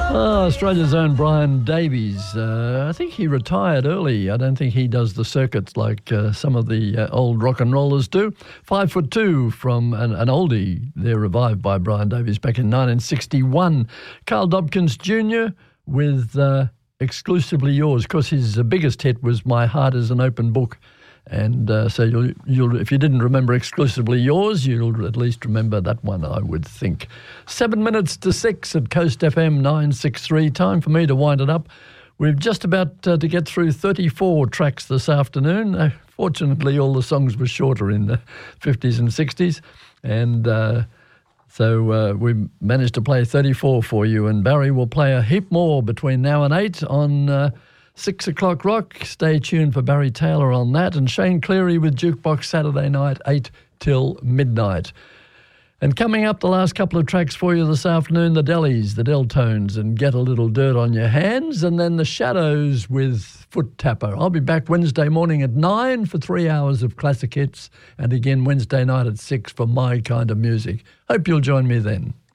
Australia's own Brian Davies. I think he retired early. I don't think he does the circuits like some of the old rock and rollers do. 5'2" from an oldie. They're revived by Brian Davies back in 1961. Carl Dobkins Jr. with Exclusively Yours. Of course, his biggest hit was My Heart is an Open Book. And so you'll, if you didn't remember Exclusively Yours, you'll at least remember that one, I would think. 7 minutes to 6 at Coast FM 963. Time for me to wind it up. We're just about to get through 34 tracks this afternoon. Fortunately, all the songs were shorter in the 50s and 60s. And so we managed to play 34 for you. And Barry will play a heap more between now and 8 on 6 o'clock rock. Stay tuned for Barry Taylor on that. And Shane Cleary with Jukebox Saturday night, 8 till midnight. And coming up, the last couple of tracks for you this afternoon, the Dellies, the Deltones, and Get a Little Dirt on Your Hands. And then the Shadows with Foot Tapper. I'll be back Wednesday morning at 9 for 3 hours of classic hits. And again Wednesday night at 6 for my kind of music. Hope you'll join me then.